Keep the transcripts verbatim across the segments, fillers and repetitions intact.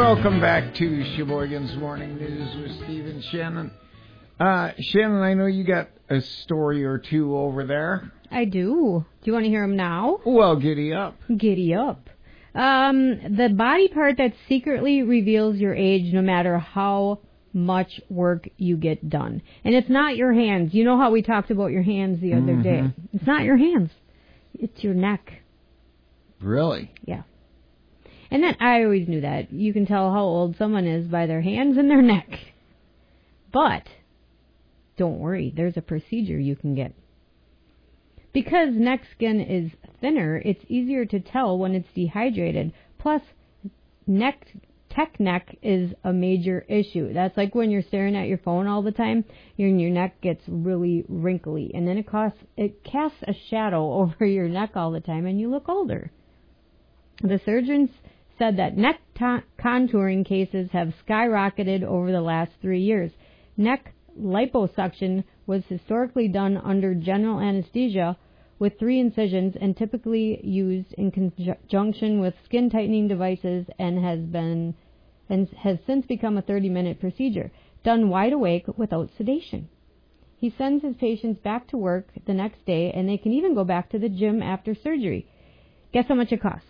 Welcome back to Sheboygan's Morning News with Steve and Shannon. Uh, Shannon, I know you got a story or two over there. I do. Do you want to hear them now? Well, giddy up. Giddy up. Um, the body part that secretly reveals your age no matter how much work you get done. And it's not your hands. You know how we talked about your hands the other mm-hmm. day? It's not your hands. It's your neck. Really? Yeah. And then I always knew that. You can tell how old someone is by their hands and their neck. But don't worry, there's a procedure you can get. Because neck skin is thinner, it's easier to tell when it's dehydrated. Plus, neck tech neck is a major issue. That's like when you're staring at your phone all the time, your your neck gets really wrinkly, and then it casts it casts a shadow over your neck all the time, and you look older. The surgeons said that neck ta- contouring cases have skyrocketed over the last three years. Neck liposuction was historically done under general anesthesia with three incisions and typically used in conjunction with skin tightening devices and has been and has since become a thirty-minute procedure done wide awake without sedation. He sends his patients back to work the next day, and they can even go back to the gym after surgery. Guess how much it costs?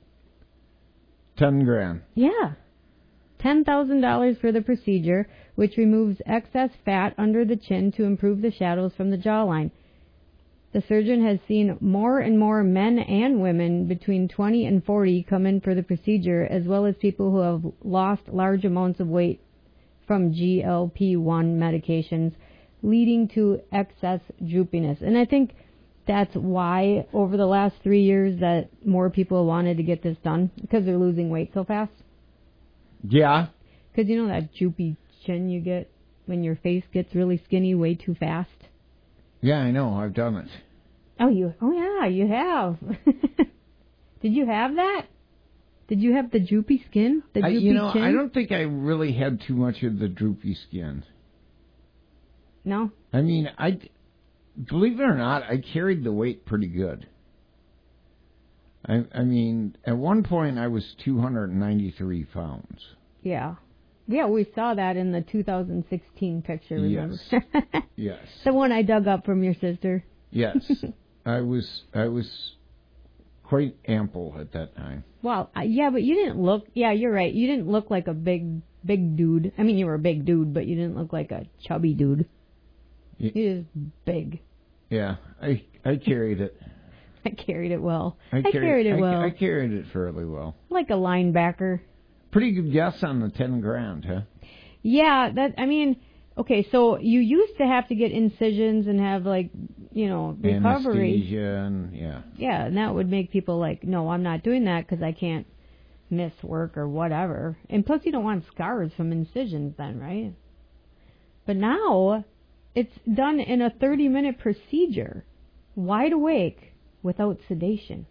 Ten grand. Yeah. ten thousand dollars for the procedure, which removes excess fat under the chin to improve the shadows from the jawline. The surgeon has seen more and more men and women between twenty and forty come in for the procedure, as well as people who have lost large amounts of weight from G L P one medications, leading to excess droopiness. And I think that's why over the last three years that more people wanted to get this done, because they're losing weight so fast. Yeah. Because you know that droopy chin you get when your face gets really skinny way too fast? Yeah, I know. I've done it. Oh, you? Oh, yeah, you have. Did you have that? Did you have the droopy skin? The droopy I, you know, chin? I don't think I really had too much of the droopy skin. No? I mean, I... Believe it or not, I carried the weight pretty good. I, I mean, at one point I was two hundred ninety-three pounds. Yeah. Yeah, we saw that in the two thousand sixteen picture, remember? Yes. Yes. The one I dug up from your sister. Yes. I was I was quite ample at that time. Well, uh, yeah, but you didn't look, yeah, you're right. You didn't look like a big, big dude. I mean, you were a big dude, but you didn't look like a chubby dude. Y- He is big. Yeah, I I carried it. I carried it well. I, I carried, carried it I, well. I carried it fairly well. Like a linebacker. Pretty good guess on the ten grand, huh? Yeah, that, I mean, okay, so you used to have to get incisions and have, like, you know, recovery. Anesthesia and, yeah. Yeah, and that would make people like, no, I'm not doing that because I can't miss work or whatever. And plus you don't want scars from incisions then, right? But now it's done in a thirty-minute procedure, wide awake, without sedation.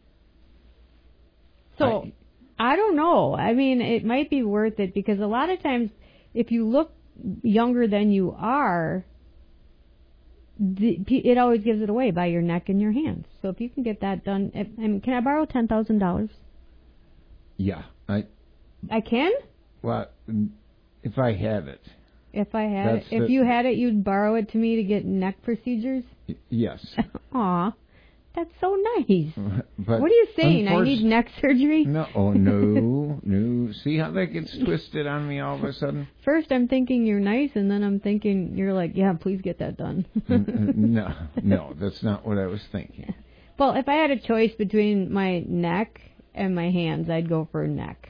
So, I, I don't know. I mean, it might be worth it because a lot of times if you look younger than you are, the, it always gives it away by your neck and your hands. So if you can get that done, if, I mean, can I borrow ten thousand dollars? Yeah. I, I can? well, if I had it. If I had That's it. If the- you had it, you'd borrow it to me to get neck procedures? Y- Yes. Aw, that's so nice. But What are you saying? I unforc- need neck surgery? No, oh, no, no. See how that gets twisted on me all of a sudden? First I'm thinking you're nice, and then I'm thinking you're like, yeah, please get that done. No, no, that's not what I was thinking. Well, if I had a choice between my neck and my hands, I'd go for neck.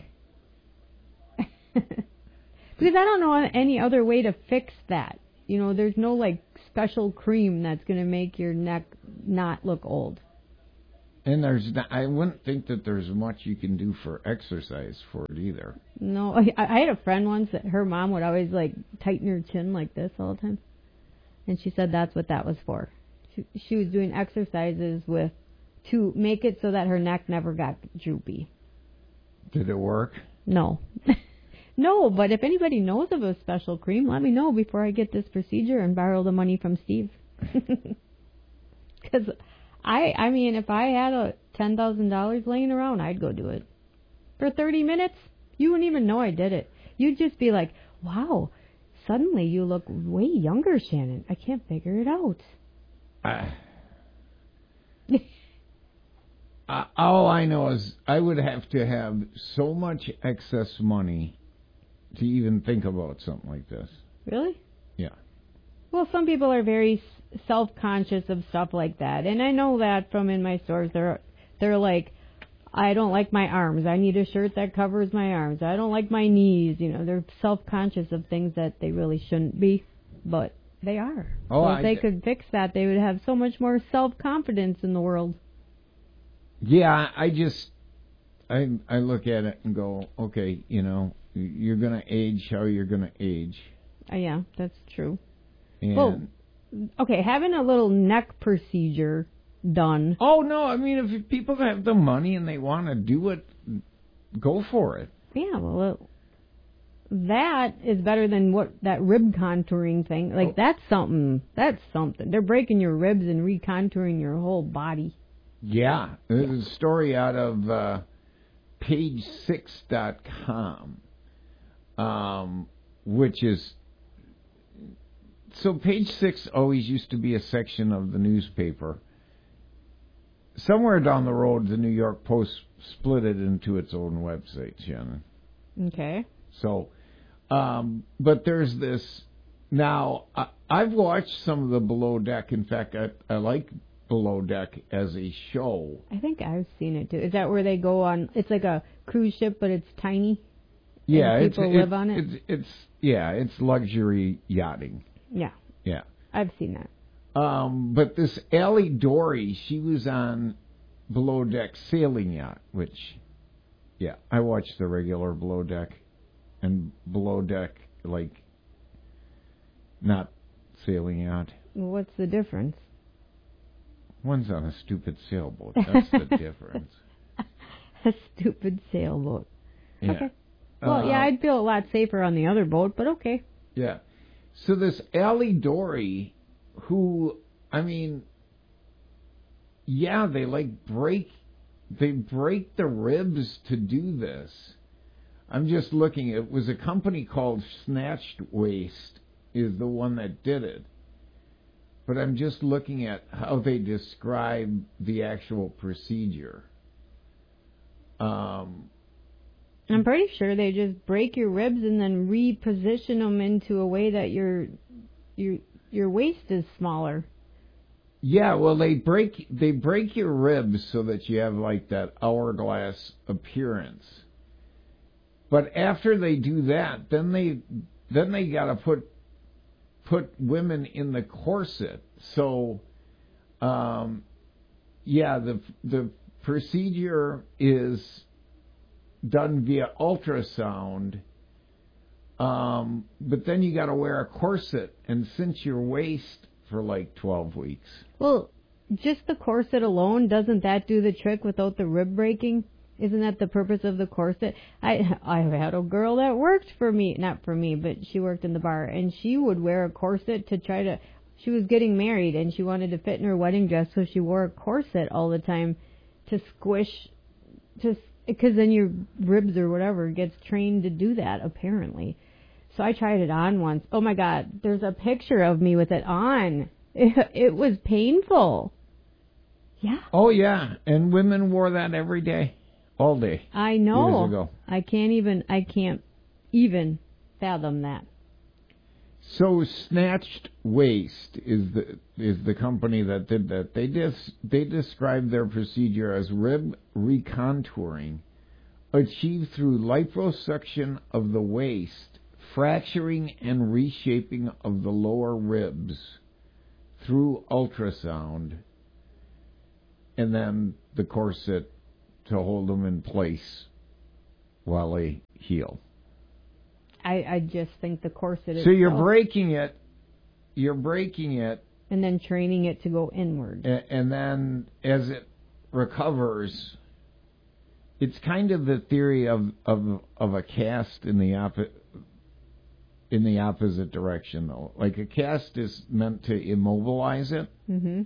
Because I don't know any other way to fix that. You know, there's no, like, special cream that's going to make your neck not look old. And there's, not, I wouldn't think that there's much you can do for exercise for it either. No, I, I had a friend once that her mom would always, like, tighten her chin like this all the time. And she said that's what that was for. She, she was doing exercises with, to make it so that her neck never got droopy. Did it work? No. No, but if anybody knows of a special cream, let me know before I get this procedure and borrow the money from Steve. Because I, I mean, if I had a ten thousand dollars laying around, I'd go do it. For thirty minutes, you wouldn't even know I did it. You'd just be like, wow, suddenly you look way younger, Shannon. I can't figure it out. Uh, uh, all I know is I would have to have so much excess money to even think about something like this. Really? Yeah. Well, some people are very s- self-conscious of stuff like that, and I know that from in my stores. They're they're like, I don't like my arms. I need a shirt that covers my arms. I don't like my knees. You know, they're self-conscious of things that they really shouldn't be, but they are. Oh, so if I they d- could fix that, they would have so much more self-confidence in the world. Yeah, I just I I look at it and go, okay, you know, you're gonna age how you're gonna age. Uh, yeah, that's true. And Well, okay, having a little neck procedure done. oh no, I mean if people have the money and they want to do it, go for it. Yeah, well, it, that is better than what that rib contouring thing. Like Oh. that's something. That's something. They're breaking your ribs and recontouring your whole body. Yeah, there's a story out of uh, page six dot com, um, which is so page six always used to be a section of the newspaper. Somewhere down the road, the New York Post split it into its own website, Shannon. Okay. So, um, but there's this now. I, I've watched some of the Below Deck. In fact, I, I like Below Deck as a show. I think I've seen it too. Is that where they go on? It's like a cruise ship, but it's tiny. Yeah, and it's, people it- live on it. It's, it's yeah, it's luxury yachting. Yeah, Yeah. I've seen that. Um, but this Allie Dory, she was on Below Deck Sailing Yacht, which, yeah, I watched the regular Below Deck and Below Deck, like, not Sailing Yacht. Well, what's the difference? One's on a stupid sailboat. That's the difference. A stupid sailboat. Yeah. Okay. Well, Uh, yeah, I'd feel a lot safer on the other boat, but okay. Yeah. So this Allie Dory, who, I mean, yeah, they like break, they break the ribs to do this. I'm just looking, it was a company called Snatched Waist is the one that did it. But I'm just looking at how they describe the actual procedure. Um, I'm pretty sure they just break your ribs and then reposition them into a way that your your your waist is smaller. Yeah, well, they break they break your ribs so that you have like that hourglass appearance. But after they do that, then they then they got to put put women in the corset. So, um, yeah, the the procedure is done via ultrasound. Um, but then you got to wear a corset and cinch your waist for like twelve weeks. Well, just the corset alone, doesn't that do the trick without the rib breaking? Isn't that the purpose of the corset? I I had a girl that worked for me, not for me, but she worked in the bar, and she would wear a corset to try to, she was getting married, and she wanted to fit in her wedding dress, so she wore a corset all the time to squish, to, because then your ribs or whatever gets trained to do that, apparently. So I tried it on once. Oh my God, there's a picture of me with it on. It, it was painful. Yeah. Oh yeah, and women wore that every day, all day. I know. Years ago. I can't even, I can't even fathom that. So Snatched Waist is the is the company that did that. They dis, they described their procedure as rib recontouring, achieved through liposuction of the waist, fracturing and reshaping of the lower ribs through ultrasound, and then the corset to hold them in place while they heal. I, I just think the corset is So you're breaking it, you're breaking it, and then training it to go inward. and, and then as it recovers, it's kind of the theory of of of a cast in the oppo- in the opposite direction, though. Like a cast is meant to immobilize it. Mm-hmm.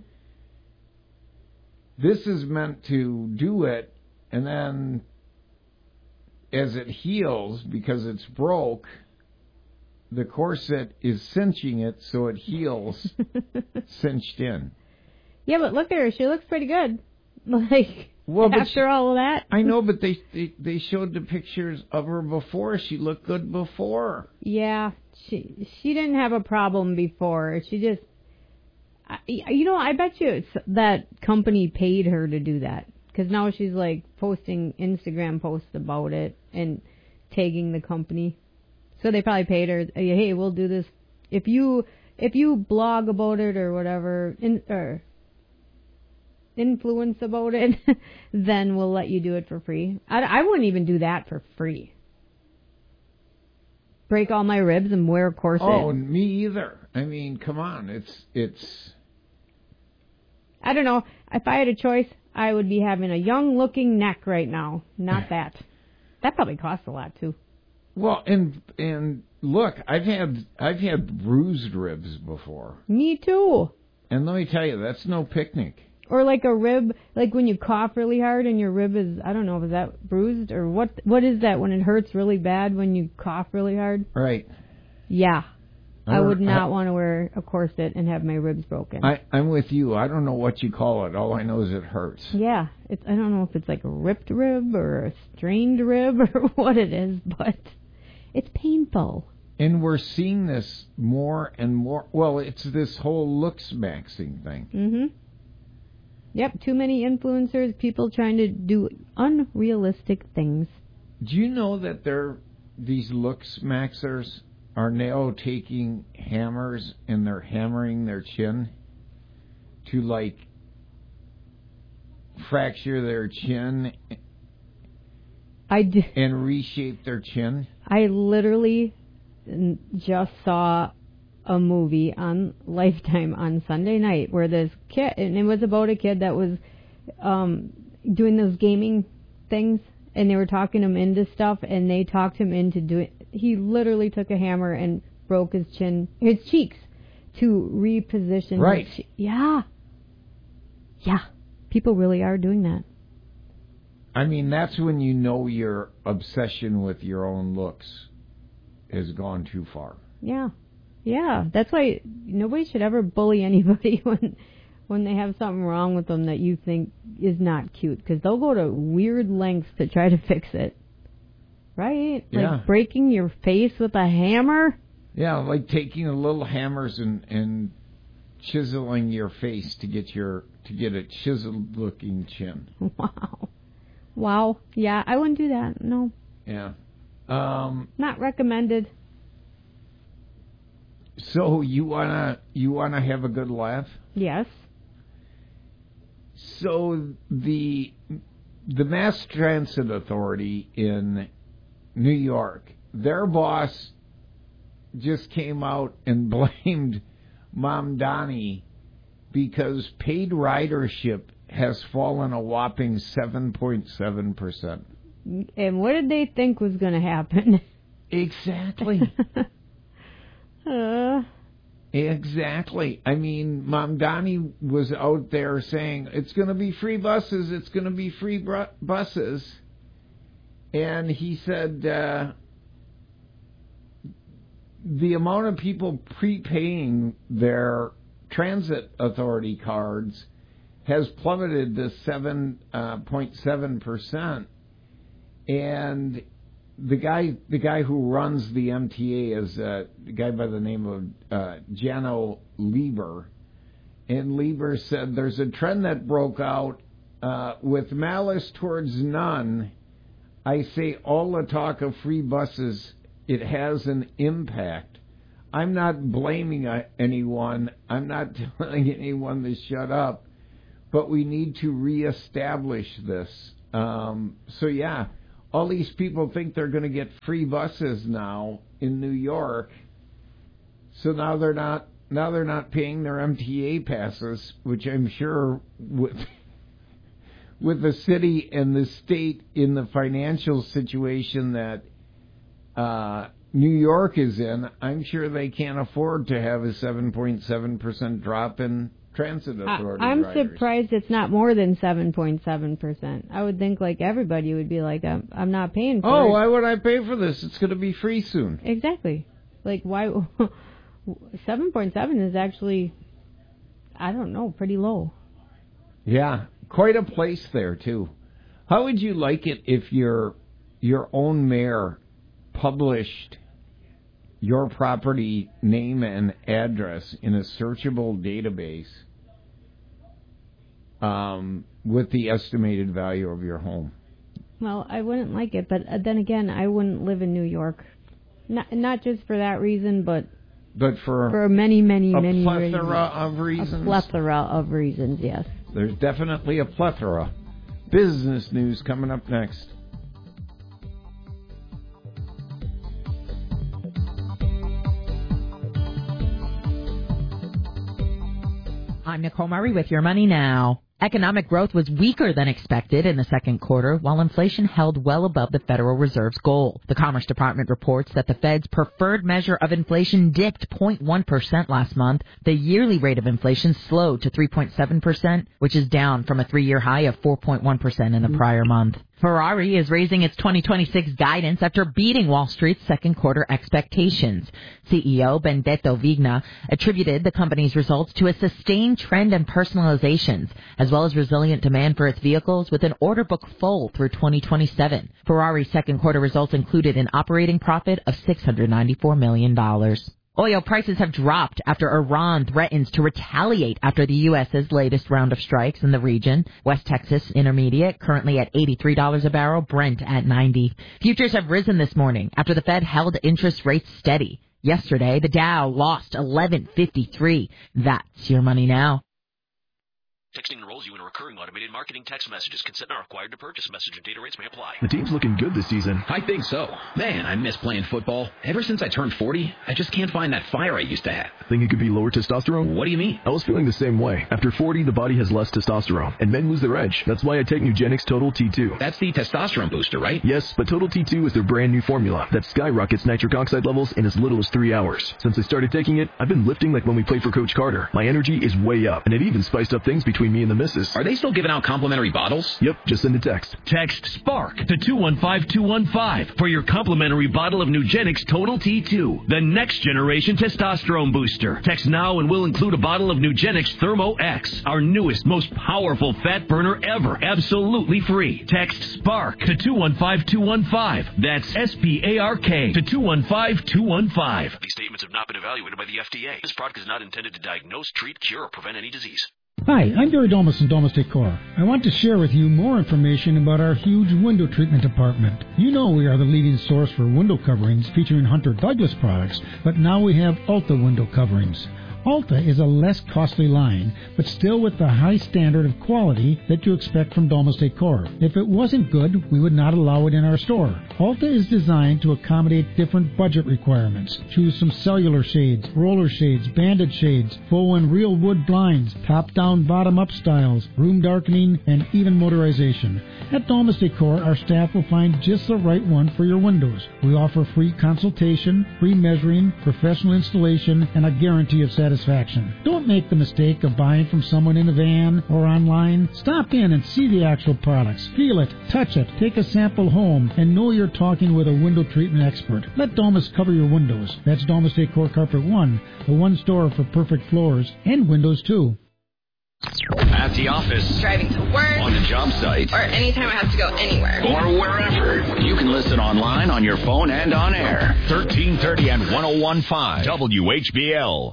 This is meant to do it and then as it heals, because it's broke, the corset is cinching it so it heals cinched in. Yeah, but look at her. She looks pretty good. Like, well, after she, all of that. I know, but they, they they showed the pictures of her before. She looked good before. Yeah, she she didn't have a problem before. She just, I, you know, I bet you it's, that company paid her to do that. Because now she's like posting Instagram posts about it and tagging the company. So they probably paid her, hey, we'll do this. If you if you blog about it or whatever, in, or influence about it, then we'll let you do it for free. I, I wouldn't even do that for free. Break all my ribs and wear a corset. Oh, me either. I mean, come on. It's it's. I don't know. If I had a choice, I would be having a young-looking neck right now. Not that. That probably costs a lot too. Well, and and look, I've had I've had bruised ribs before. Me too. And let me tell you, that's no picnic. Or like a rib, like when you cough really hard and your rib is, I don't know, is that bruised? Or what? What is that when it hurts really bad when you cough really hard? Right. Yeah. I, I would not I, want to wear a corset and have my ribs broken. I, I'm with you. I don't know what you call it. All I know is it hurts. Yeah. It's, I don't know if it's like a ripped rib or a strained rib or what it is, but it's painful. And we're seeing this more and more. Well, it's this whole looks maxing thing. Mm-hmm. Yep, too many influencers, people trying to do unrealistic things. Do you know that they're, these looks maxers are now taking hammers and they're hammering their chin to, like, fracture their chin I d- and reshape their chin? I literally just saw a movie on Lifetime on Sunday night where this kid, and it was about a kid that was um, doing those gaming things, and they were talking him into stuff, and they talked him into doing. He literally took a hammer and broke his chin, his cheeks, to reposition. Right. His che- yeah. Yeah. People really are doing that. I mean, that's when you know your obsession with your own looks has gone too far. Yeah. Yeah, that's why nobody should ever bully anybody when when they have something wrong with them that you think is not cute, because they'll go to weird lengths to try to fix it. Right? Yeah. Like breaking your face with a hammer? Yeah, like taking the little hammers and, and chiseling your face to get your to get a chiseled looking chin. Wow. Wow. Yeah, I wouldn't do that. No. Yeah. Um, not recommended. So you wanna you wanna have a good laugh? Yes. So the the Mass Transit Authority in New York, their boss just came out and blamed Mamdani because paid ridership has fallen a whopping seven point seven percent. And what did they think was going to happen? Exactly. uh. Exactly. I mean, Mamdani was out there saying, it's going to be free buses, it's going to be free br- buses. And he said uh, the amount of people prepaying their transit authority cards has plummeted to seven point seven percent. And the guy the guy who runs the M T A is a guy by the name of uh, Jano Lieber. And Lieber said there's a trend that broke out uh, with malice towards none. I say all the talk of free buses, it has an impact. I'm not blaming uh, anyone. I'm not telling anyone to shut up. But we need to reestablish this. Um, so, yeah, all these people think they're going to get free buses now in New York. So now they're not now they're not paying their M T A passes, which I'm sure with with the city and the state in the financial situation that uh, New York is in, I'm sure they can't afford to have a seven point seven percent drop in Transit Authority I, I'm riders. surprised it's not more than seven point seven percent. I would think like everybody would be like, I'm, I'm not paying for oh, it. Oh, why would I pay for this? It's going to be free soon. Exactly. Like, why? seven point seven is actually, I don't know, pretty low. Yeah, quite a place there, too. How would you like it if your your own mayor published your property name and address in a searchable database um, with the estimated value of your home? Well, I wouldn't like it, but then again, I wouldn't live in New York. Not not just for that reason, but but for for many, many, a many plethora reasons. of reasons. A plethora of reasons, yes. There's definitely a plethora. Business news coming up next. I'm Nicole Murray with Your Money Now. Economic growth was weaker than expected in the second quarter, while inflation held well above the Federal Reserve's goal. The Commerce Department reports that the Fed's preferred measure of inflation dipped zero point one percent last month. The yearly rate of inflation slowed to three point seven percent, which is down from a three-year high of four point one percent in the prior month. Ferrari is raising its twenty twenty-six guidance after beating Wall Street's second quarter expectations. C E O Benedetto Vigna attributed the company's results to a sustained trend in personalizations, as well as resilient demand for its vehicles, with an order book full through twenty twenty-seven. Ferrari's second quarter results included an operating profit of six hundred ninety-four million dollars. Oil prices have dropped after Iran threatens to retaliate after the U S's latest round of strikes in the region. West Texas Intermediate currently at eighty-three dollars a barrel, Brent at ninety dollars. Futures have risen this morning after the Fed held interest rates steady. Yesterday, the Dow lost eleven fifty-three. That's Your Money Now. Texting enrolls you in a recurring automated marketing text messages. Consent not required to purchase. Message and data rates may apply. The team's looking good this season. I think so. Man, I miss playing football. Ever since I turned forty, I just can't find that fire I used to have. Think it could be lower testosterone? What do you mean? I was feeling the same way. After forty, the body has less testosterone, and men lose their edge. That's why I take Nugenix Total T two. That's the testosterone booster, right? Yes, but Total T two is their brand new formula that skyrockets nitric oxide levels in as little as three hours. Since I started taking it, I've been lifting like when we played for Coach Carter. My energy is way up, and it even spiced up things between me and the missus. Are they still giving out complimentary bottles? Yep, just send a text. Text SPARK to two one five two one five for your complimentary bottle of Nugenix Total T two, the next generation testosterone booster. Text now and we'll include a bottle of Nugenix Thermo X, our newest, most powerful fat burner ever, absolutely free. Text SPARK to two one five two one five. That's S P A R K to two one five two one five. These statements have not been evaluated by the F D A. This product is not intended to diagnose, treat, cure, or prevent any disease. Hi, I'm Gary Domus from Domus Decor. I want to share with you more information about our huge window treatment department. You know we are the leading source for window coverings featuring Hunter Douglas products, but now we have Alta window coverings. Alta is a less costly line, but still with the high standard of quality that you expect from Domus Decor. If it wasn't good, we would not allow it in our store. Alta is designed to accommodate different budget requirements. Choose some cellular shades, roller shades, banded shades, faux and real wood blinds, top-down, bottom-up styles, room darkening, and even motorization. At Domus Decor, our staff will find just the right one for your windows. We offer free consultation, free measuring, professional installation, and a guarantee of satisfaction. Satisfaction. Don't make the mistake of buying from someone in a van or online. Stop in and see the actual products. Feel it, touch it, take a sample home, and know you're talking with a window treatment expert. Let Domus cover your windows. That's Domus Decor Carpet One, the one store for perfect floors and windows too. At the office, driving to work, on the job site, or anytime I have to go anywhere, or wherever. You can listen online, on your phone, and on air. thirteen thirty and one oh one point five W H B L.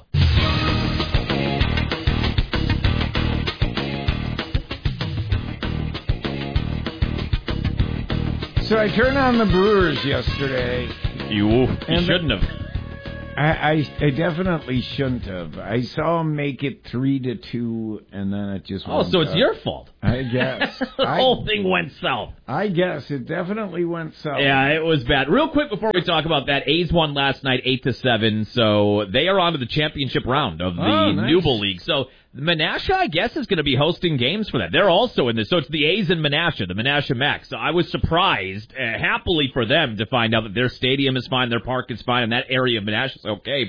So I turned on the Brewers yesterday. You, you shouldn't have. I, I, I definitely shouldn't have. I saw him make it three to two, and then it just oh, went so it's up. your fault. I guess the I, whole thing went south. I guess it definitely went south. Yeah, it was bad. Real quick before we talk about that, A's won last night eight to seven, so they are on to the championship round of the oh, nice. Newble League. So Menasha, I guess, is going to be hosting games for that. They're also in this. So it's the A's and Menasha, the Menasha Max. So I was surprised, uh, happily for them, to find out that their stadium is fine, their park is fine, and that area of Menasha is okay. But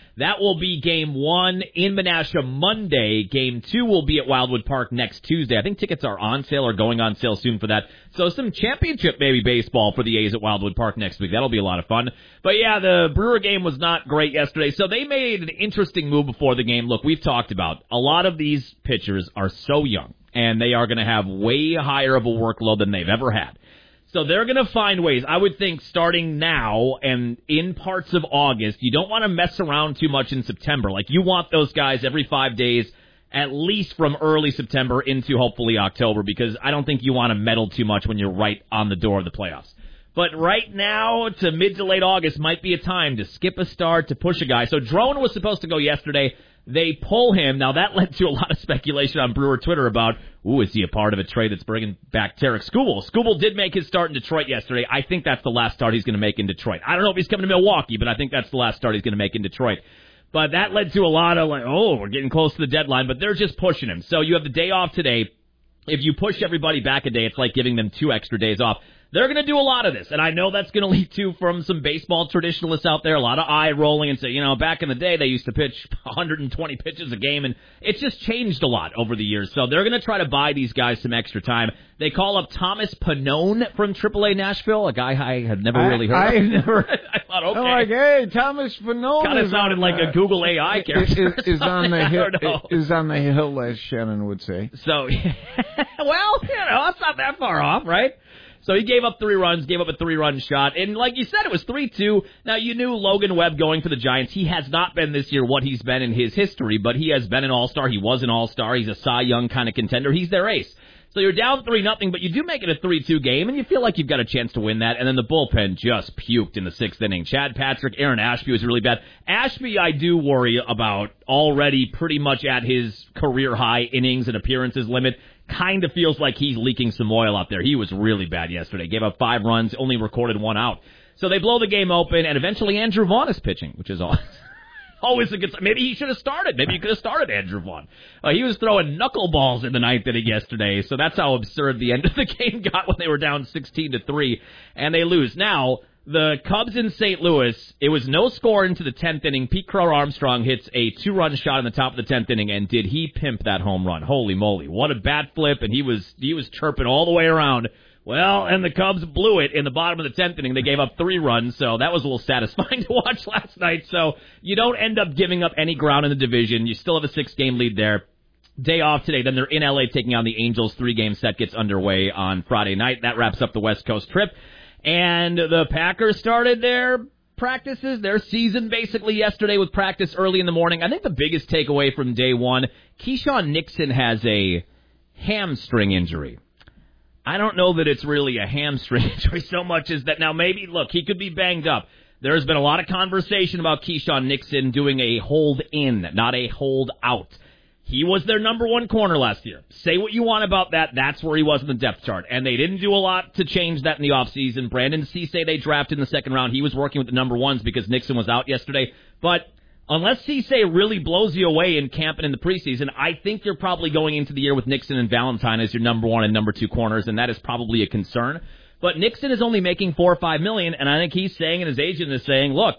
That will be game one in Menasha Monday. Game two will be at Wildwood Park next Tuesday. I think tickets are on sale or going on sale soon for that. So some championship maybe baseball for the A's at Wildwood Park next week. That'll be a lot of fun. But yeah, the Brewer game was not great yesterday. So they made an interesting move before the game. Look, we've talked about a lot of these pitchers are so young, and they are going to have way higher of a workload than they've ever had. So they're going to find ways. I would think starting now and in parts of August, you don't want to mess around too much in September. Like, you want those guys every five days, at least from early September into hopefully October, because I don't think you want to meddle too much when you're right on the door of the playoffs. But right now to mid to late August might be a time to skip a start, to push a guy. So Drone was supposed to go yesterday. They pull him. Now, that led to a lot of speculation on Brewer Twitter about, ooh, is he a part of a trade that's bringing back Tarek Skubal? Skubal did make his start in Detroit yesterday. I think that's the last start he's going to make in Detroit. I don't know if he's coming to Milwaukee, but I think that's the last start he's going to make in Detroit. But that led to a lot of, like, oh, we're getting close to the deadline, but they're just pushing him. So you have the day off today. If you push everybody back a day, it's like giving them two extra days off. They're going to do a lot of this, and I know that's going to lead to, from some baseball traditionalists out there, a lot of eye rolling and say, you know, back in the day they used to pitch one hundred twenty pitches a game, and it's just changed a lot over the years. So they're going to try to buy these guys some extra time. They call up Thomas Pannone from triple A Nashville, a guy I had never I, really heard I of. never. I thought, okay. I'm like, hey, Thomas Pannone kind of sounded like the, a Google A I character. Is, is on the hill, is on the hill, as Shannon would say. So, well, you know, that's not that far off, right? So he gave up three runs, gave up a three-run shot. And like you said, it was three two. Now, you knew Logan Webb going for the Giants. He has not been this year what he's been in his history, but he has been an all-star. He was an all-star. He's a Cy Young kind of contender. He's their ace. So you're down three nothing, but you do make it a three two game, and you feel like you've got a chance to win that. And then the bullpen just puked in the sixth inning. Chad Patrick, Aaron Ashby was really bad. Ashby, I do worry about, already pretty much at his career-high innings and appearances limit. Kind of feels like he's leaking some oil out there. He was really bad yesterday. Gave up five runs, only recorded one out. So they blow the game open, and eventually Andrew Vaughn is pitching, which is awesome. Always a good. Maybe he should have started. Maybe you could have started Andrew Vaughn. Uh, he was throwing knuckleballs in the ninth inning yesterday, so that's how absurd the end of the game got when they were down sixteen to three, and they lose. Now, the Cubs in Saint Louis, it was no score into the tenth inning. Pete Crow-Armstrong hits a two-run shot in the top of the tenth inning, and did he pimp that home run? Holy moly. What a bat flip, and he was he was chirping all the way around. Well, and the Cubs blew it in the bottom of the tenth inning. They gave up three runs, so that was a little satisfying to watch last night. So you don't end up giving up any ground in the division. You still have a six-game lead there. Day off today. Then they're in L A taking on the Angels. Three-game set gets underway on Friday night. That wraps up the West Coast trip. And the Packers started their practices, their season basically yesterday with practice early in the morning. I think the biggest takeaway from day one, Keyshawn Nixon has a hamstring injury. I don't know that it's really a hamstring injury so much as that now maybe, look, he could be banged up. There's been a lot of conversation about Keyshawn Nixon doing a hold in, not a hold out. He was their number one corner last year. Say what you want about that. That's where he was in the depth chart. And they didn't do a lot to change that in the offseason. Brandon Cisse they drafted in the second round. He was working with the number ones because Nixon was out yesterday. But unless Cisse really blows you away in camp and in the preseason, I think you're probably going into the year with Nixon and Valentine as your number one and number two corners, and that is probably a concern. But Nixon is only making four or five million, and I think he's saying, and his agent is saying, look,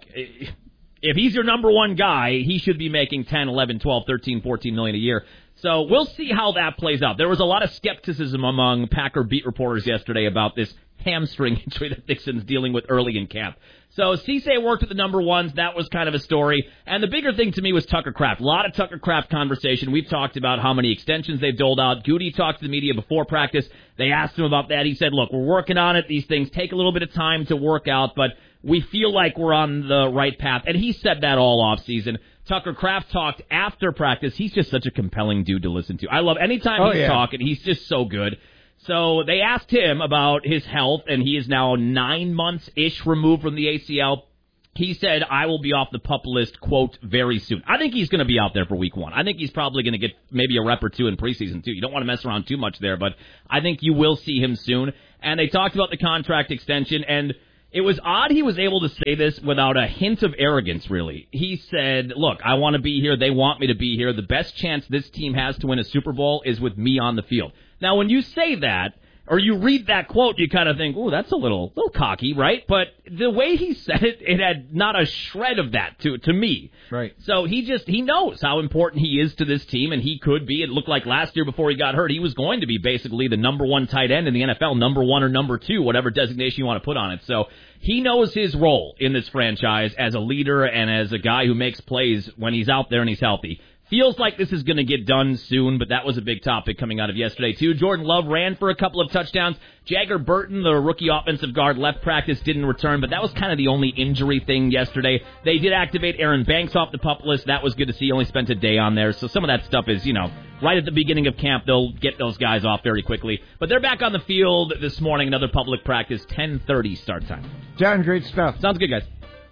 if he's your number one guy, he should be making ten, eleven, twelve, thirteen, fourteen million a year. So we'll see how that plays out. There was a lot of skepticism among Packer beat reporters yesterday about this hamstring injury that Nixon's dealing with early in camp. So Cisse worked with the number ones. That was kind of a story. And the bigger thing to me was Tucker Kraft. A lot of Tucker Kraft conversation. We've talked about how many extensions they've doled out. Goody talked to the media before practice. They asked him about that. He said, look, we're working on it. These things take a little bit of time to work out, but we feel like we're on the right path. And he said that all off season. Tucker Kraft talked after practice. He's just such a compelling dude to listen to. I love anytime oh, he's yeah. talking. He's just so good. So they asked him about his health, and he is now nine months-ish removed from the A C L. He said, I will be off the PUP list, quote, very soon. I think he's going to be out there for week one. I think he's probably going to get maybe a rep or two in preseason, too. You don't want to mess around too much there, but I think you will see him soon. And they talked about the contract extension, and it was odd he was able to say this without a hint of arrogance, really. He said, look, I want to be here. They want me to be here. The best chance this team has to win a Super Bowl is with me on the field. Now, when you say that, or you read that quote, you kind of think, ooh, that's a little little cocky, right? But the way he said it, it had not a shred of that to to me. Right. So he just, he knows how important he is to this team, and he could be. It looked like last year before he got hurt, he was going to be basically the number one tight end in the N F L, number one or number two, whatever designation you want to put on it. So he knows his role in this franchise as a leader and as a guy who makes plays when he's out there and he's healthy. Feels like this is going to get done soon, but that was a big topic coming out of yesterday, too. Jordan Love ran for a couple of touchdowns. Jagger Burton, the rookie offensive guard, left practice, didn't return, but that was kind of the only injury thing yesterday. They did activate Aaron Banks off the PUP list. That was good to see. He only spent a day on there, so some of that stuff is, you know, right at the beginning of camp, they'll get those guys off very quickly. But they're back on the field this morning, another public practice, ten thirty start time. John, great stuff. Sounds good, guys.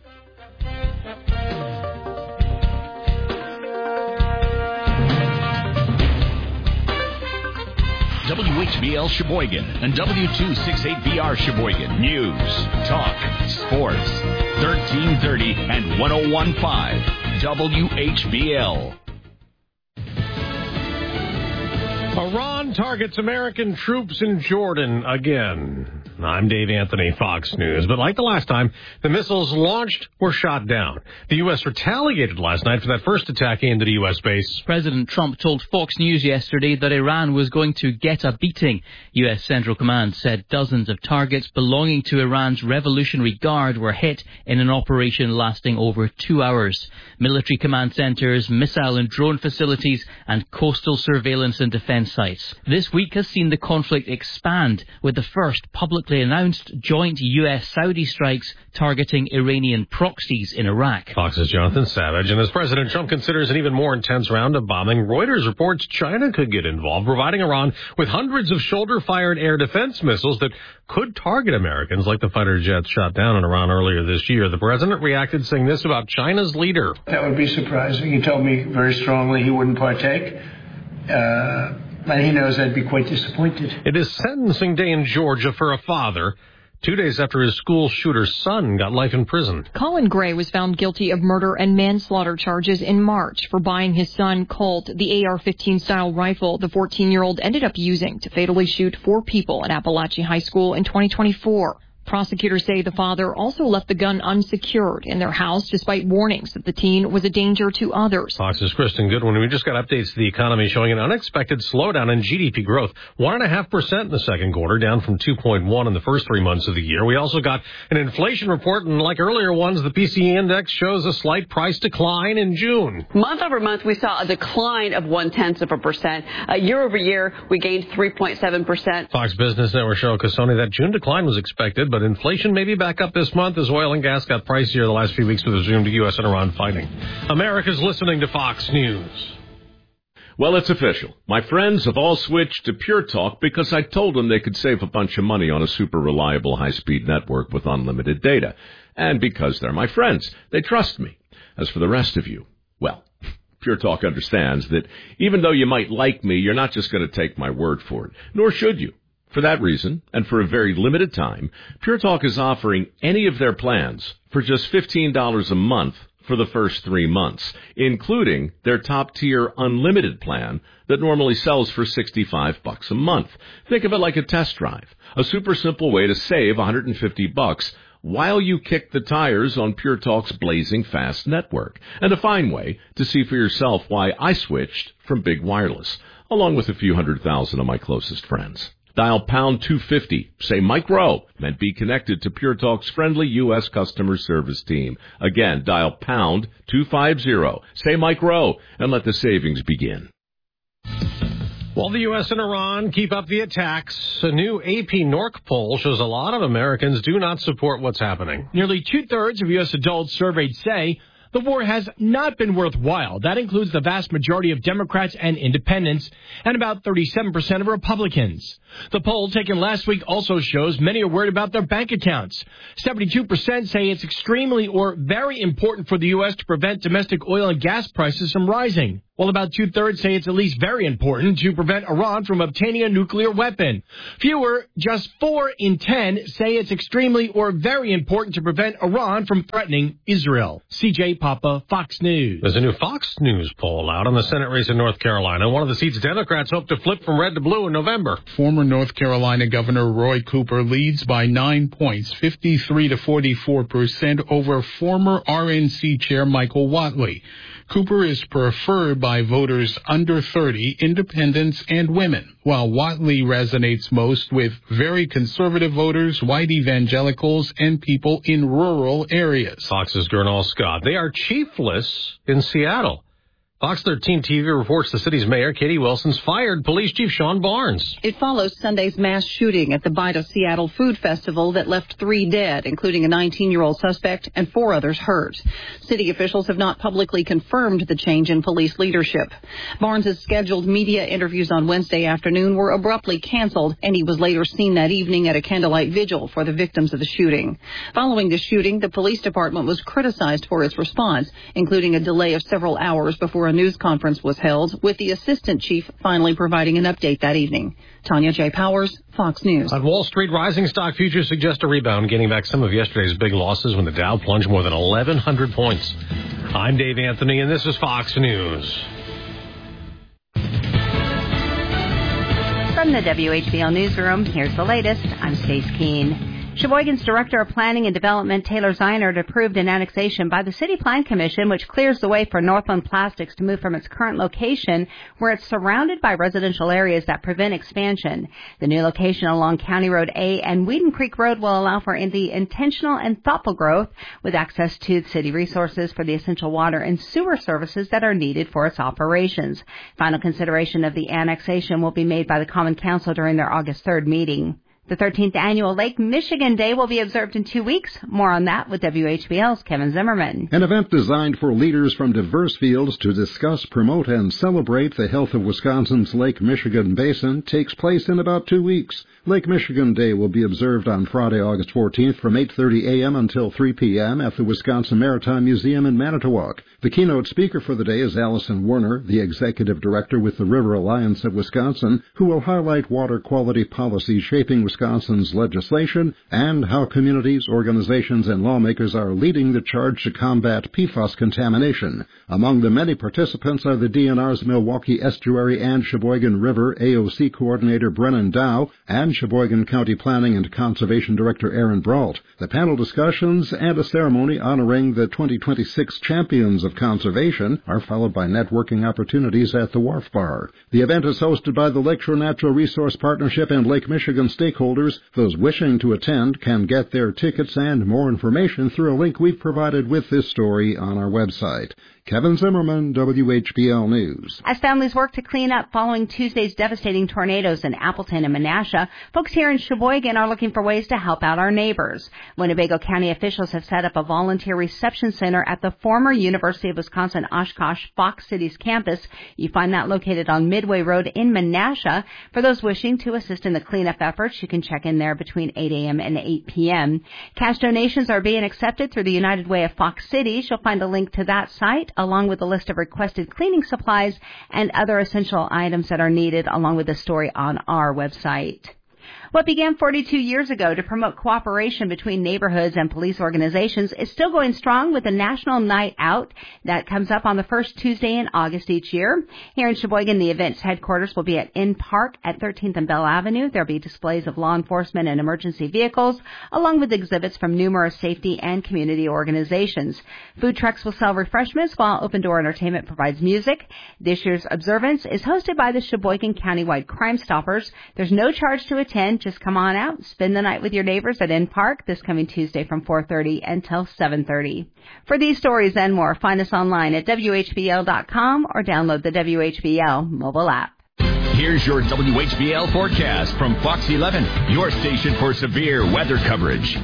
W H B L Sheboygan and W two sixty-eight B R Sheboygan. News, talk, sports. thirteen thirty and ten fifteen W H B L. Iran targets American troops in Jordan again. I'm Dave Anthony, Fox News. But like the last time, the missiles launched were shot down. The U S retaliated last night for that first attack into the U S base. President Trump told Fox News yesterday that Iran was going to get a beating. U S Central Command said dozens of targets belonging to Iran's Revolutionary Guard were hit in an operation lasting over two hours. Military command centers, missile and drone facilities, and coastal surveillance and defense sites. This week has seen the conflict expand with the first publicly announced joint U S Saudi strikes targeting Iranian proxies in Iraq. Fox's Jonathan Savage. And as President Trump considers an even more intense round of bombing, Reuters reports China could get involved, providing Iran with hundreds of shoulder-fired air defense missiles that could target Americans like the fighter jets shot down in Iran earlier this year. The president reacted saying this about China's leader. That would be surprising. He told me very strongly he wouldn't partake. Uh... And he knows I'd be quite disappointed. It is sentencing day in Georgia for a father, two days after his school shooter's son got life in prison. Colin Gray was found guilty of murder and manslaughter charges in March for buying his son Colt the A R fifteen style rifle the fourteen-year-old ended up using to fatally shoot four people at Appalachian High School in twenty twenty-four. Prosecutors say the father also left the gun unsecured in their house despite warnings that the teen was a danger to others. Fox's Kristen Goodwin. We just got updates to the economy showing an unexpected slowdown in G D P growth. one point five percent in the second quarter, down from two point one in the first three months of the year. We also got an inflation report, and like earlier ones, the P C E index shows a slight price decline in June. Month over month, we saw a decline of one-tenth of a percent. Uh, year over year, we gained three point seven percent. Fox Business Network show Cassoni that June decline was expected, but inflation may be back up this month as oil and gas got pricier the last few weeks with resumed U S and Iran fighting. America's listening to Fox News. Well, it's official. My friends have all switched to Pure Talk because I told them they could save a bunch of money on a super reliable high-speed network with unlimited data. And because they're my friends, they trust me. As for the rest of you, well, Pure Talk understands that even though you might like me, you're not just going to take my word for it, nor should you. For that reason, and for a very limited time, Pure Talk is offering any of their plans for just fifteen dollars a month for the first three months, including their top-tier unlimited plan that normally sells for sixty-five bucks a month. Think of it like a test drive, a super simple way to save one hundred fifty bucks while you kick the tires on Pure Talk's blazing fast network, and a fine way to see for yourself why I switched from big wireless, along with a few hundred thousand of my closest friends. Dial pound two fifty, say Mike Rowe, and be connected to Pure Talk's friendly U S customer service team. Again, dial pound two fifty, say Mike Rowe, and let the savings begin. While the U S and Iran keep up the attacks, a new A P NORC poll shows a lot of Americans do not support what's happening. Nearly two-thirds of U S adults surveyed say the war has not been worthwhile. That includes the vast majority of Democrats and independents, and about thirty-seven percent of Republicans. The poll taken last week also shows many are worried about their bank accounts. seventy-two percent say it's extremely or very important for the U S to prevent domestic oil and gas prices from rising. while about two-thirds say it's at least very important to prevent Iran from obtaining a nuclear weapon. Fewer, just four in ten, say it's extremely or very important to prevent Iran from threatening Israel. C J Papa, Fox News. There's a new Fox News poll out on the Senate race in North Carolina. One of the seats Democrats hope to flip from red to blue in November. Former North Carolina Governor Roy Cooper leads by nine points, fifty-three to forty-four percent over former R N C Chair Michael Whatley. Cooper is preferred by voters under thirty, independents, and women, while Whatley resonates most with very conservative voters, white evangelicals, and people in rural areas. Fox's Gernal Scott. They are chiefless in Seattle. Fox thirteen T V reports the city's mayor, Katie Wilson's fired police chief Sean Barnes. It follows Sunday's mass shooting at the Bite of Seattle Food Festival that left three dead, including a nineteen-year-old suspect and four others hurt. City officials have not publicly confirmed the change in police leadership. Barnes' scheduled media interviews on Wednesday afternoon were abruptly canceled, and he was later seen that evening at a candlelight vigil for the victims of the shooting. Following the shooting, the police department was criticized for its response, including a delay of several hours before a news conference was held, with the assistant chief finally providing an update that evening. Tanya J. Powers, Fox News. On Wall Street, rising stock futures suggest a rebound, gaining back some of yesterday's big losses when the Dow plunged more than eleven hundred points. I'm Dave Anthony, and this is Fox News. From the W H B L Newsroom, here's the latest. I'm Stace Keene. Sheboygan's Director of Planning and Development, Taylor Zeinert, approved an annexation by the City Plan Commission, which clears the way for Northland Plastics to move from its current location, where it's surrounded by residential areas that prevent expansion. The new location along County Road A and Whedon Creek Road will allow for the intentional and thoughtful growth, with access to city resources for the essential water and sewer services that are needed for its operations. Final consideration of the annexation will be made by the Common Council during their August third meeting. The thirteenth Annual Lake Michigan Day will be observed in two weeks. More on that with W H B L's Kevin Zimmerman. An event designed for leaders from diverse fields to discuss, promote, and celebrate the health of Wisconsin's Lake Michigan Basin takes place in about two weeks. Lake Michigan Day will be observed on Friday, August fourteenth from eight thirty a.m. until three p.m. at the Wisconsin Maritime Museum in Manitowoc. The keynote speaker for the day is Allison Werner, the executive director with the River Alliance of Wisconsin, who will highlight water quality policies shaping Wisconsin's legislation and how communities, organizations, and lawmakers are leading the charge to combat P FAS contamination. Among the many participants are the D N R's Milwaukee Estuary and Sheboygan River A O C coordinator Brennan Dow and Sheboygan County Planning and Conservation Director Aaron Brault. The panel discussions and a ceremony honoring the twenty twenty-six champions of conservation are followed by networking opportunities at the Wharf Bar. The event is hosted by the Lakeshore Natural Resource Partnership and Lake Michigan stakeholders. Those wishing to attend can get their tickets and more information through a link we've provided with this story on our website. Kevin Zimmerman, W H B L News. As families work to clean up following Tuesday's devastating tornadoes in Appleton and Menasha, folks here in Sheboygan are looking for ways to help out our neighbors. Winnebago County officials have set up a volunteer reception center at the former University of Wisconsin-Oshkosh Fox Cities campus. You find that located on Midway Road in Menasha. For those wishing to assist in the cleanup efforts, you can check in there between eight a.m. and eight p.m. Cash donations are being accepted through the United Way of Fox Cities. You'll find a link to that site, along with a list of requested cleaning supplies and other essential items that are needed, along with the story on our website. What began forty-two years ago to promote cooperation between neighborhoods and police organizations is still going strong with a National Night Out that comes up on the first Tuesday in August each year. Here in Sheboygan, the event's headquarters will be at Inn Park at thirteenth and Bell Avenue. There'll be displays of law enforcement and emergency vehicles, along with exhibits from numerous safety and community organizations. Food trucks will sell refreshments, while Open Door Entertainment provides music. This year's observance is hosted by the Sheboygan Countywide Crime Stoppers. There's no charge to attend. Just come on out, spend the night with your neighbors at Inn Park this coming Tuesday from four thirty until seven thirty. For these stories and more, find us online at W H B L dot com or download the W H B L mobile app. Here's your W H B L forecast from Fox eleven, your station for severe weather coverage.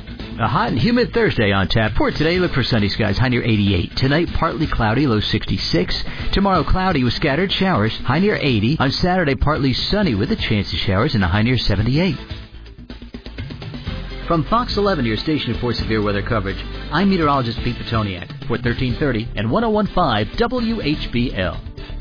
A hot and humid Thursday on tap. For today, look for sunny skies, high near eighty-eight. Tonight, partly cloudy, low sixty-six. Tomorrow, cloudy with scattered showers, high near eighty. On Saturday, partly sunny with a chance of showers and a high near seventy-eight. From Fox eleven, your station for severe weather coverage, I'm meteorologist Pete Petoniak for thirteen thirty and ten fifteen W H B L.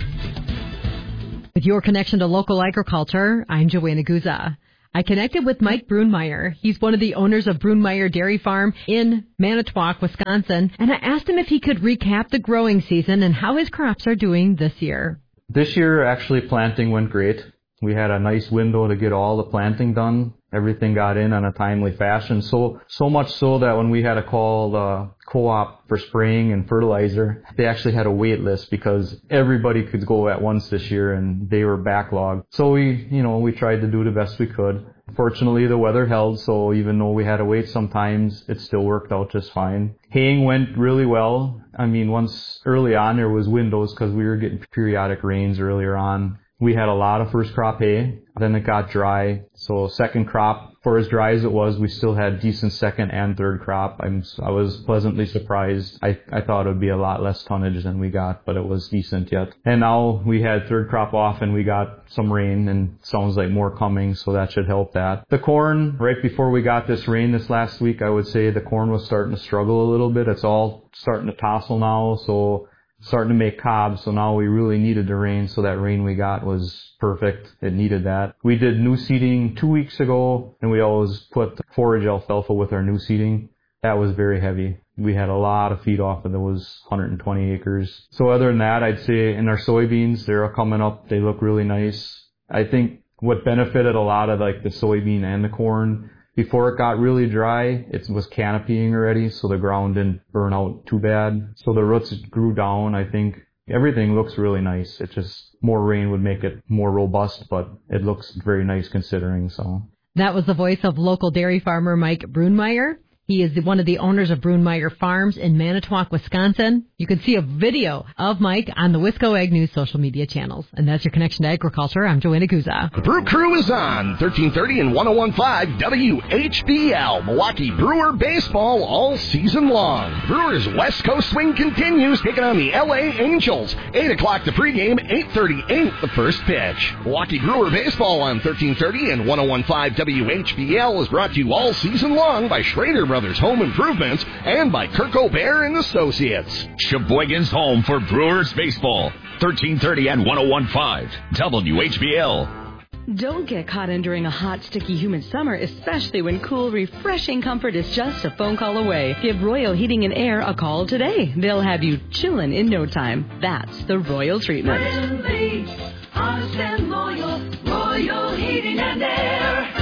With your connection to local agriculture, I'm Joanna Guza. I connected with Mike Brunmeyer. He's one of the owners of Brunmeyer Dairy Farm in Manitowoc, Wisconsin, and I asked him if he could recap the growing season and how his crops are doing this year. This year, actually, planting went great. We had a nice window to get all the planting done. Everything got in on a timely fashion, so so much so that when we had to call the co-op for spraying and fertilizer, they actually had a wait list because everybody could go at once this year and they were backlogged. So we, you know, we tried to do the best we could. Fortunately, the weather held, so even though we had to wait sometimes, it still worked out just fine. Haying went really well. I mean, once early on there was windows because we were getting periodic rains earlier on. We had a lot of first crop hay, then it got dry. So second crop, for as dry as it was, we still had decent second and third crop. I'm, I was pleasantly surprised. I, I thought it would be a lot less tonnage than we got, but it was decent yet. And now we had third crop off and we got some rain and sounds like more coming, so that should help that. The corn, right before we got this rain this last week, I would say the corn was starting to struggle a little bit. It's all starting to tossle now, so starting to make cobs, so now we really needed the rain, so that rain we got was perfect. It needed that. We did new seeding two weeks ago, and we always put forage alfalfa with our new seeding. That was very heavy. We had a lot of feed off of those one hundred twenty acres. So other than that, I'd say in our soybeans, they're coming up. They look really nice. I think what benefited a lot of like the soybean and the corn, before it got really dry, it was canopying already, so the ground didn't burn out too bad. So the roots grew down. I think everything looks really nice. It just, more rain would make it more robust, but it looks very nice considering, so. That was the voice of local dairy farmer Mike Brunmeyer. He is the, one of the owners of Brunmeyer Farms in Manitowoc, Wisconsin. You can see a video of Mike on the Wisco Ag News social media channels. And that's your connection to agriculture. I'm Joanna Guza. The Brew Crew is on thirteen thirty and one oh one point five W H B L. Milwaukee Brewer baseball all season long. Brewers West Coast swing continues, taking on the L A Angels. eight o'clock the pregame, eight thirty-eight the first pitch. Milwaukee Brewer baseball on thirteen thirty and one oh one point five W H B L is brought to you all season long by Schrader Brothers Home Improvements and by Kirk O'Bear and Associates. Sheboygan's home for Brewers baseball. thirteen thirty and one oh one point five W H B L. Don't get caught in during a hot, sticky, humid summer, especially when cool, refreshing comfort is just a phone call away. Give Royal Heating and Air a call today. They'll have you chillin' in no time. That's the Royal treatment. Friendly, honest and loyal, Royal Heating and Air.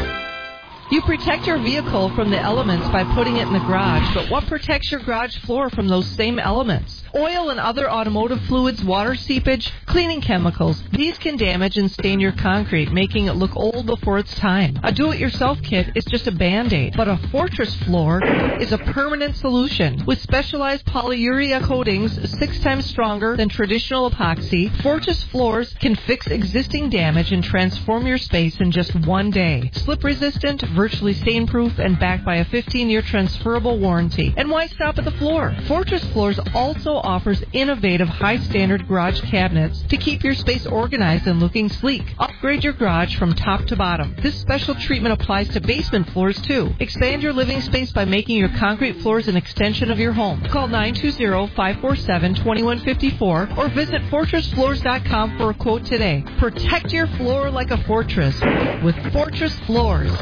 You protect your vehicle from the elements by putting it in the garage, but what protects your garage floor from those same elements? Oil and other automotive fluids, water seepage, cleaning chemicals. These can damage and stain your concrete, making it look old before its time. A do-it-yourself kit is just a Band-Aid, but a Fortress floor is a permanent solution. With specialized polyurea coatings six times stronger than traditional epoxy, Fortress floors can fix existing damage and transform your space in just one day. Slip-resistant, virtually stain-proof, and backed by a fifteen-year transferable warranty. And why stop at the floor? Fortress Floors also offers innovative high-standard garage cabinets to keep your space organized and looking sleek. Upgrade your garage from top to bottom. This special treatment applies to basement floors, too. Expand your living space by making your concrete floors an extension of your home. Call nine two zero, five four seven, two one five four or visit fortress floors dot com for a quote today. Protect your floor like a fortress with Fortress Floors.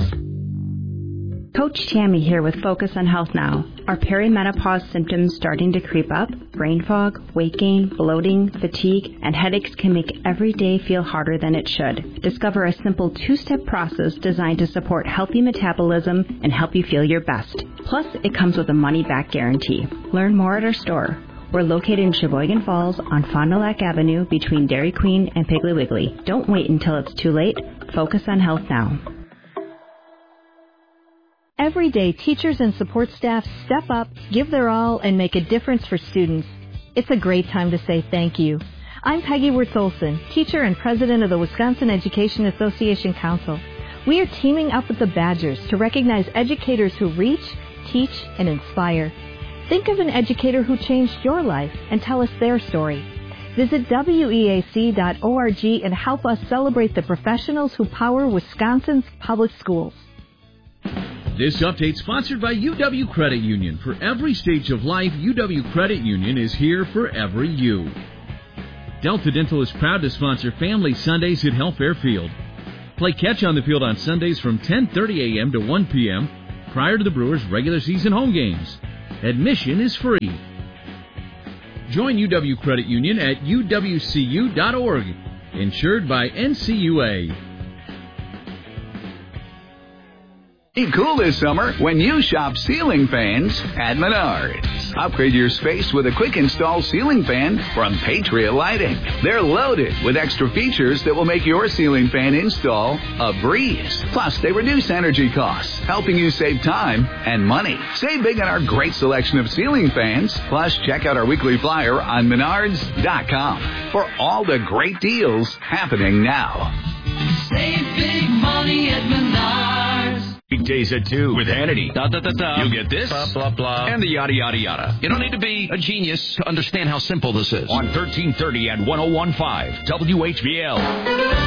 Coach Tammy here with Focus on Health Now. Are perimenopause symptoms starting to creep up? Brain fog, weight gain, bloating, fatigue, and headaches can make every day feel harder than it should. Discover a simple two-step process designed to support healthy metabolism and help you feel your best. Plus, it comes with a money-back guarantee. Learn more at our store. We're located in Sheboygan Falls on Fond du Lac Avenue between Dairy Queen and Piggly Wiggly. Don't wait until it's too late. Focus on health now. Every day, teachers and support staff step up, give their all, and make a difference for students. It's a great time to say thank you. I'm Peggy Wirtz-Olson, teacher and president of the Wisconsin Education Association Council. We are teaming up with the Badgers to recognize educators who reach, teach, and inspire. Think of an educator who changed your life and tell us their story. Visit W E A C dot org and help us celebrate the professionals who power Wisconsin's public schools. This update sponsored by U W Credit Union. For every stage of life, U W Credit Union is here for every you. Delta Dental is proud to sponsor Family Sundays at Health Fairfield. Play catch on the field on Sundays from ten thirty a.m. to one p.m. prior to the Brewers' regular season home games. Admission is free. Join U W Credit Union at U W C U dot org. Insured by N C U A. Be cool this summer when you shop ceiling fans at Menards. Upgrade your space with a quick install ceiling fan from Patriot Lighting. They're loaded with extra features that will make your ceiling fan install a breeze. Plus, they reduce energy costs, helping you save time and money. Save big on our great selection of ceiling fans. Plus, check out our weekly flyer on menards dot com for all the great deals happening now. Save big money at Menards. Weekdays at two with Hannity. Da, da, da, da. You'll get this, blah, blah, blah, and the yada, yada, yada. You don't need to be a genius to understand how simple this is. On thirteen thirty and one oh one point five W H B L.